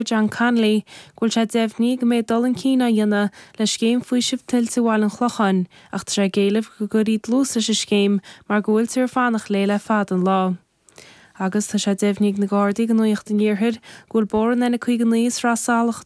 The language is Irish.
John Conley gúil sé deimhní go méid dul an cína dhéanana le scéim faoi sibh tiltte bháil an chlochan ach tá sé géileh go gurí dlús leis a scéim mar gúil tir fánach léile fad an lá. Agus tá sé deimhníg na Gardaí go nuocht an iarthir gúil boran ina chuig an níos rá sálacht